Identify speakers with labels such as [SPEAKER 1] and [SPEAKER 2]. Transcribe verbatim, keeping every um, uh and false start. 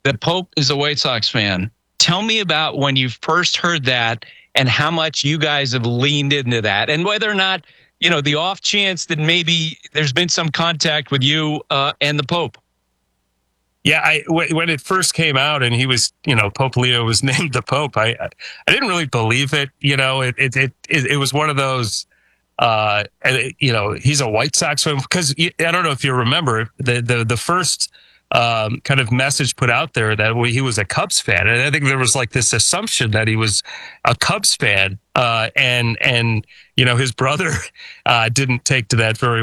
[SPEAKER 1] the Pope is a White Sox fan. Tell me about when you first heard that and how much you guys have leaned into that, and whether or not, you know, the off chance that maybe there's been some contact with you uh, and the Pope.
[SPEAKER 2] Yeah, I, w- when it first came out and he was, you know, Pope Leo was named the Pope, I I didn't really believe it. You know, it it it, it was one of those, uh, and you know, he's a White Sox fan, because I don't know if you remember the the the first um, kind of message put out there that he was a Cubs fan, and I think there was like this assumption that he was a Cubs fan, uh, and and you know, his brother uh, didn't take to that very